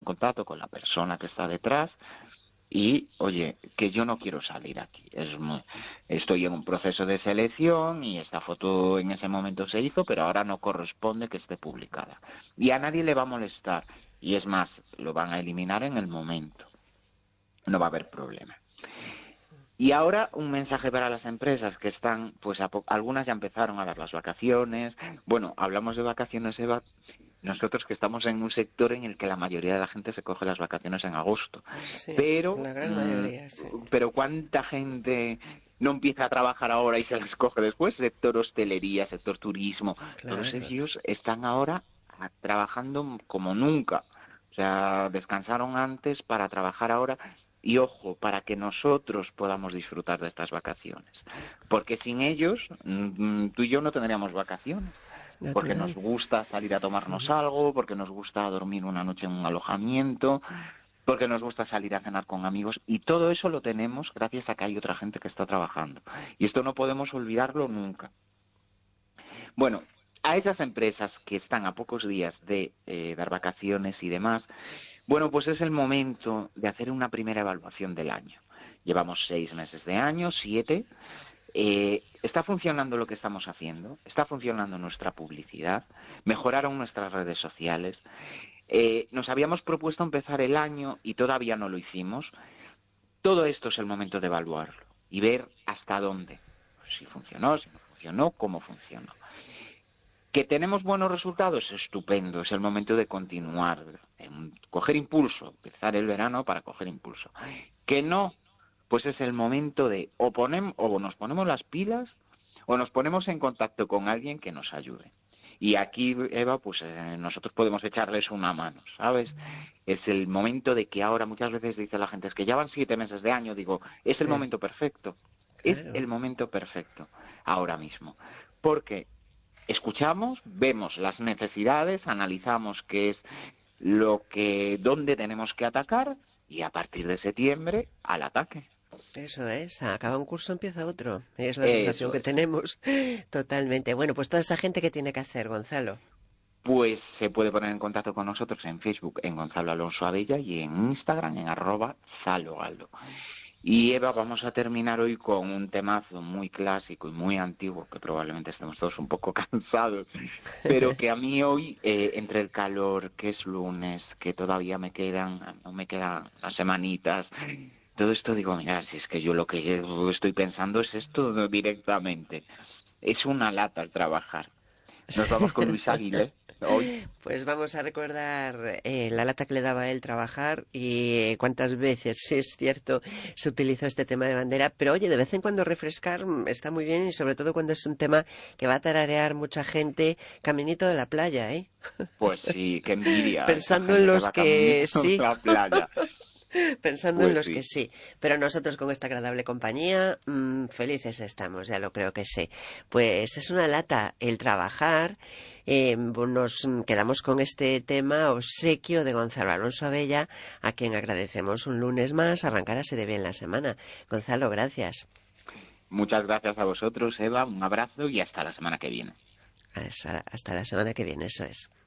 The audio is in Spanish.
contacto con la persona que está detrás y, oye, que yo no quiero salir aquí. Estoy en un proceso de selección y esta foto en ese momento se hizo, pero ahora no corresponde que esté publicada. Y a nadie le va a molestar. Y es más, lo van a eliminar en el momento. No va a haber problema. Y ahora un mensaje para las empresas que están, pues algunas ya empezaron a dar las vacaciones. Bueno, hablamos de vacaciones, Eva. Nosotros que estamos en un sector en el que la mayoría de la gente se coge las vacaciones en agosto. Sí, Pero, la gran mayoría, sí. pero ¿cuánta gente no empieza a trabajar ahora y se las coge después? Sector hostelería, sector turismo, Claro. todos ellos están ahora trabajando como nunca. O sea, descansaron antes para trabajar ahora. Y ojo, para que nosotros podamos disfrutar de estas vacaciones. Porque sin ellos, tú y yo no tendríamos vacaciones. Porque nos Natural. gusta salir a tomarnos algo, porque nos gusta dormir una noche en un alojamiento, porque nos gusta salir a cenar con amigos. Y todo eso lo tenemos gracias a que hay otra gente que está trabajando. Y esto no podemos olvidarlo nunca. Bueno, a esas empresas que están a pocos días de dar vacaciones y demás, bueno, pues es el momento de hacer una primera evaluación del año. Llevamos 6 meses de año, 7. ¿Está funcionando lo que estamos haciendo? ¿Está funcionando nuestra publicidad? ¿Mejoraron nuestras redes sociales? Nos habíamos propuesto empezar el año y todavía no lo hicimos. Todo esto es el momento de evaluarlo y ver hasta dónde. Si funcionó, si no funcionó, cómo funcionó. ¿Que tenemos buenos resultados? Estupendo, es el momento de continuar, coger impulso, empezar el verano para coger impulso. ¿Que no? Pues es el momento de o nos ponemos las pilas o nos ponemos en contacto con alguien que nos ayude. Y aquí, Eva, pues nosotros podemos echarles una mano, ¿sabes? Es el momento de que ahora muchas veces dice la gente, es que ya van 7 meses de año, digo, es el Sí, momento perfecto. Es claro. el momento perfecto, ahora mismo. Porque escuchamos, vemos las necesidades, analizamos qué es dónde tenemos que atacar y a partir de septiembre al ataque. Eso es, acaba un curso, empieza otro. Es la sensación Eso que es. tenemos totalmente. Bueno, pues toda esa gente, ¿qué tiene que hacer, Gonzalo? Pues se puede poner en contacto con nosotros en Facebook, en Gonzalo Alonso Abella, y en Instagram, en @zalogaldo. Y Eva, vamos a terminar hoy con un temazo muy clásico y muy antiguo, que probablemente estemos todos un poco cansados, pero que a mí hoy, entre el calor, que es lunes, que todavía no me quedan las semanitas, todo esto digo, mira, si es que yo lo que estoy pensando es esto directamente. Es una lata el trabajar. Nos vamos con Luis Aguilé hoy. Pues vamos a recordar la lata que le daba a él trabajar y cuántas veces, sí, es cierto, se utilizó este tema de bandera. Pero oye, de vez en cuando refrescar está muy bien y sobre todo cuando es un tema que va a tararear mucha gente caminito de la playa, ¿eh? Pues sí, qué envidia esa Pensando en gente que los va que caminito en sí. la playa. Pensando en Pues los que sí. sí, pero nosotros con esta agradable compañía, felices estamos, ya lo creo que sí. Pues es una lata el trabajar, nos quedamos con este tema obsequio de Gonzalo Alonso Abella, a quien agradecemos un lunes más, arrancar así de bien la semana. Gonzalo, gracias. Muchas gracias a vosotros, Eva, un abrazo y hasta la semana que viene. Hasta la semana que viene, eso es.